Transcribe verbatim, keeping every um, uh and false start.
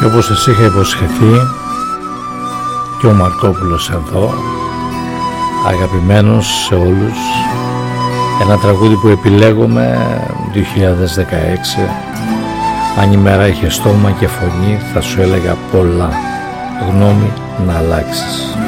Και όπως σας είχα υποσχεθεί και ο Μαρκόπουλος εδώ, αγαπημένος σε όλους, ένα τραγούδι που επιλέγουμε δύο χιλιάδες δεκαέξι. Αν η μέρα είχε στόμα και φωνή θα σου έλεγα πολλά, γνώμη να αλλάξεις.